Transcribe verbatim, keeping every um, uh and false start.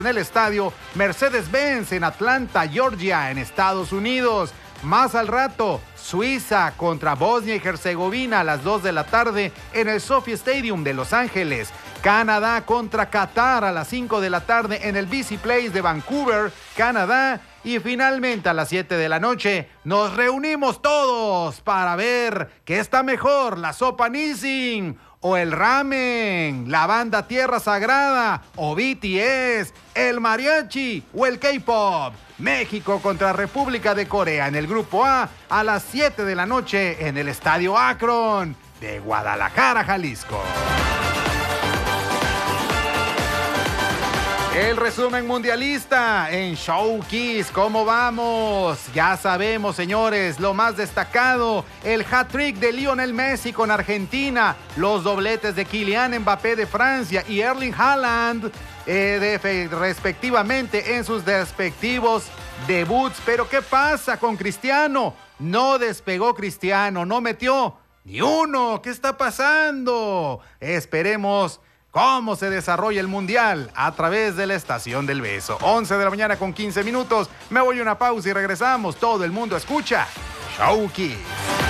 en el estadio Mercedes-Benz en Atlanta, Georgia, en Estados Unidos. Más al rato, Suiza contra Bosnia y Herzegovina a las dos de la tarde en el SoFi Stadium de Los Ángeles. Canadá contra Qatar a las cinco de la tarde en el B C Place de Vancouver, Canadá. Y finalmente a las siete de la noche nos reunimos todos para ver qué está mejor, la sopa Nissin o el ramen, la banda Tierra Sagrada o B T S, el mariachi o el K-pop. México contra República de Corea en el Grupo A a las siete de la noche en el Estadio Akron de Guadalajara, Jalisco. El resumen mundialista en Showkiss. ¿Cómo vamos? Ya sabemos, señores, lo más destacado, el hat-trick de Lionel Messi con Argentina, los dobletes de Kylian Mbappé de Francia y Erling Haaland, eh, de, respectivamente en sus respectivos debuts. Pero ¿qué pasa con Cristiano? No despegó Cristiano, no metió ni uno. ¿Qué está pasando? Esperemos cómo se desarrolla el Mundial a través de la Estación del Beso. once de la mañana con quince minutos. Me voy a una pausa y regresamos. Todo el mundo escucha Showkiss.